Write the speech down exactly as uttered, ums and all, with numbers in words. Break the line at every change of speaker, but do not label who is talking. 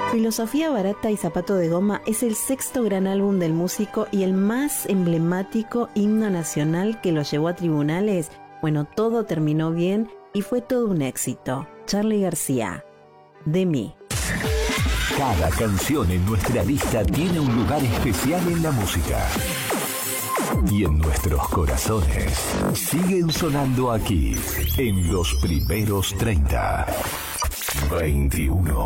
Filosofía barata y zapato de goma es el sexto gran álbum del músico y el más emblemático himno nacional que lo llevó a tribunales. Bueno, todo terminó bien y fue todo un éxito. Charly García, De mí.
Cada canción en nuestra lista tiene un lugar especial en la música. Y en nuestros corazones siguen sonando aquí, en los primeros treinta. veintiuno.